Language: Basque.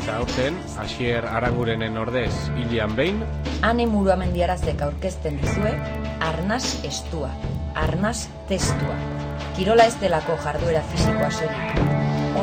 Eta aurten, Asier Arangurenen ordez hilean behin, Ane Muruamendiarazek aurkezten dizue, arnas estua, arnas testua. Kirola ez delako jarduera fisikoa soilik,